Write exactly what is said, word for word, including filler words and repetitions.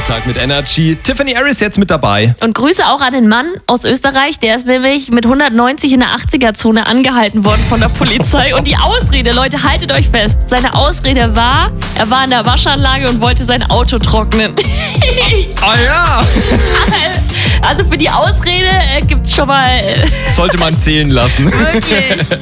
Mittag mit Energy. Tiffany Harris jetzt mit dabei. Und Grüße auch an den Mann aus Österreich, der ist nämlich mit hundertneunzig in der achtziger-Zone angehalten worden von der Polizei. Und die Ausrede, Leute, haltet euch fest, seine Ausrede war, er war in der Waschanlage und wollte sein Auto trocknen. Ah ja! Also für die Ausrede äh, gibt's schon mal... Äh, Sollte man zählen lassen. Wirklich.